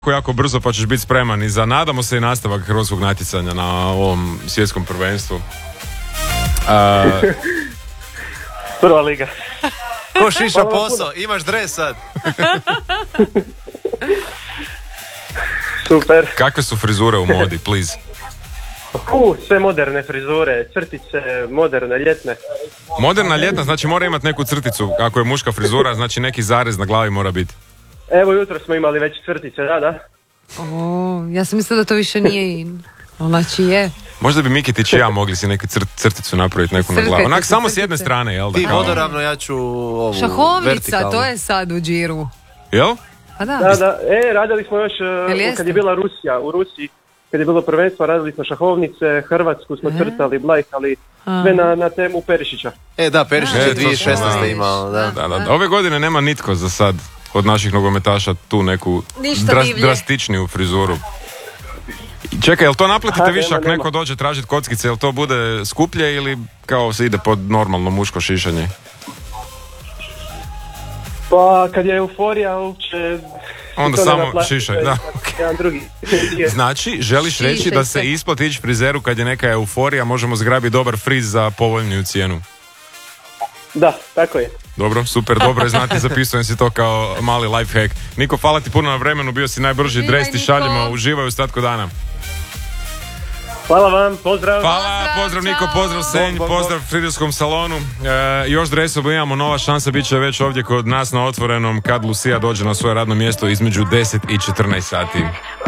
jako brzo pa ćeš biti spreman i za nadamo se i nastavak hrvatskog natjecanja na ovom svjetskom prvenstvu. Prva liga. Ko šiša posao, imaš dres sad. Super. Kakve su frizure u modi, please? Sve moderne frizure, crtice, moderne, ljetne. Moderna ljetna, znači mora imati neku crticu. Ako je muška frizura, znači neki zarez na glavi mora biti. Evo jutro smo imali već crtice, da. Ja sam mislila da to više nije in. Znači je. Možda bi Mikitić i ja mogli si neku crticu napraviti neku na glavu. Onak samo s jedne strane, jel da? Ti vodoravno, ja ću ovu šahovnica, vertikalnu. to je sad u džiru. Jel? A da. Da. Radili smo još, kad je bila Rusija, u Rusiji, kad je bilo prvenstvo, radili smo šahovnice, Hrvatsku smo crtali, blajkali, sve na temu Perišića. Da, Perišić je to smo, 2016. imao, da. Ove godine nema nitko za sad od naših nogometaša tu neku drastičniju frizuru. Čekaj, jel to naplatite više ako neko dođe tražiti kockice, jel to bude skuplje ili kao se ide pod normalno muško šišanje? Pa kad je euforija uopće... Onda samo šišaj, da. Drugi. Znači, želiš reći da se isplati ići frizeru kad je neka euforija, možemo zgrabiti dobar friz za povoljniju cijenu? Da, tako je. Dobro, super, dobro je znati, zapisujem si to kao mali life hack. Niko, hvala ti puno na vremenu, bio si najbrži, dres ti šaljemo, uživaj u ostatku dana. Hvala vam, pozdrav. Hvala, pozdrav Niko, pozdrav Senj, pozdrav frizerskom salonu. Još dresova imamo, nova šansa bit će već ovdje kod nas na Otvorenom kad Lucia dođe na svoje radno mjesto između 10 i 14 sati.